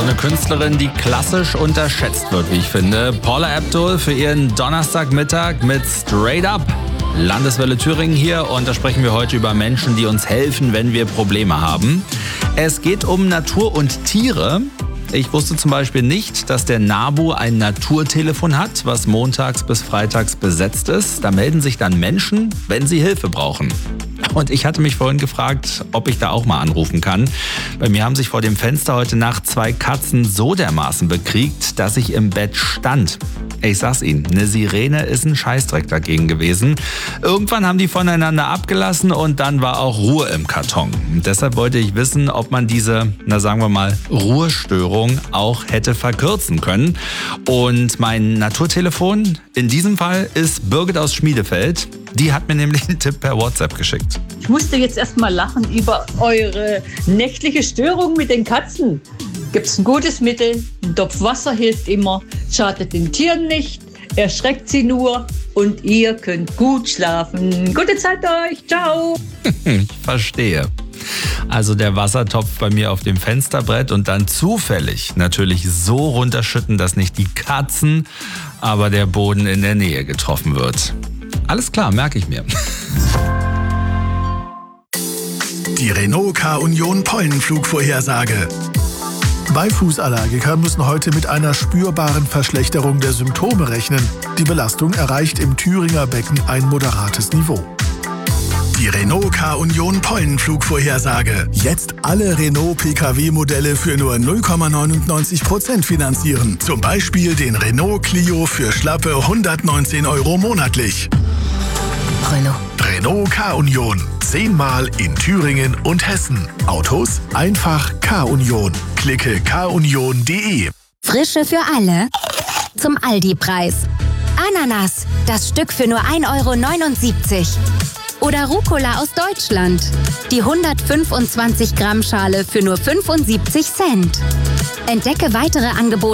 So eine Künstlerin, die klassisch unterschätzt wird, wie ich finde. Paula Abdul für ihren Donnerstagmittag mit Straight Up. Landeswelle Thüringen hier und da sprechen wir heute über Menschen, die uns helfen, wenn wir Probleme haben. Es geht um Natur und Tiere. Ich wusste zum Beispiel nicht, dass der NABU ein Naturtelefon hat, was montags bis freitags besetzt ist. Da melden sich dann Menschen, wenn sie Hilfe brauchen. Und ich hatte mich vorhin gefragt, ob ich da auch mal anrufen kann. Bei mir haben sich vor dem Fenster heute Nacht 2 Katzen so dermaßen bekriegt, dass ich im Bett stand. Ich sag's Ihnen, eine Sirene ist ein Scheißdreck dagegen gewesen. Irgendwann haben die voneinander abgelassen und dann war auch Ruhe im Karton. Und deshalb wollte ich wissen, ob man diese, sagen wir mal, Ruhestörung auch hätte verkürzen können. Und mein Naturtelefon in diesem Fall ist Birgit aus Schmiedefeld. Die hat mir nämlich einen Tipp per WhatsApp geschickt. Ich musste jetzt erstmal lachen über eure nächtliche Störung mit den Katzen. Gibt's ein gutes Mittel, ein Topf Wasser hilft immer, schadet den Tieren nicht, erschreckt sie nur und ihr könnt gut schlafen. Gute Zeit euch, ciao! Ich verstehe. Also der Wassertopf bei mir auf dem Fensterbrett und dann zufällig natürlich so runterschütten, dass nicht die Katzen, aber der Boden in der Nähe getroffen wird. Alles klar, merke ich mir. Die Renault K-Union Pollenflugvorhersage. Beifußallergiker müssen heute mit einer spürbaren Verschlechterung der Symptome rechnen. Die Belastung erreicht im Thüringer Becken ein moderates Niveau. Die Renault K-Union Pollenflugvorhersage. Jetzt alle Renault PKW-Modelle für nur 0,99% finanzieren. Zum Beispiel den Renault Clio für schlappe 119 € monatlich. Renault K-Union. 10-mal in Thüringen und Hessen. Autos einfach K-Union. Klicke kunion.de. Frische für alle. Zum Aldi-Preis. Ananas, das Stück für nur 1,79 € Oder Rucola aus Deutschland. Die 125 Gramm Schale für nur 75 Cent. Entdecke weitere Angebote